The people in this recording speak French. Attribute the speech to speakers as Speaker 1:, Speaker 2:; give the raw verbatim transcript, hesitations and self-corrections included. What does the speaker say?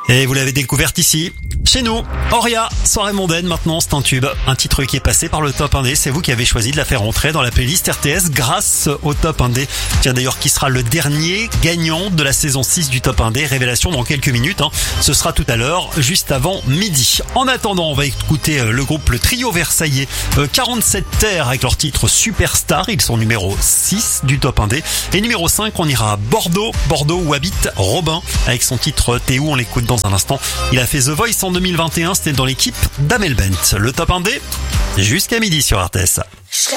Speaker 1: Et vous l'avez découverte ici, chez nous. Auria, soirée mondaine maintenant, c'est un tube. Un titre qui est passé par le top un D. C'est vous qui avez choisi de la faire entrer dans la playlist R T S grâce au top un D. Tiens d'ailleurs, qui sera le dernier gagnant de la saison six du top un D. Révélation dans quelques minutes. Hein. Ce sera tout à l'heure, juste avant midi. En attendant, on va écouter le groupe, le trio versaillais quarante-sept Terre avec leur titre Superstar. Ils sont numéro six du top un D. Et numéro cinq, on ira à Bordeaux. Bordeaux où habite Robin avec son titre T'es où, on l'écoute dans un instant. Il a fait The Voice en deux mille vingt et un, c'était dans l'équipe d'Amel Bent. Le top un D, jusqu'à midi sur R T S.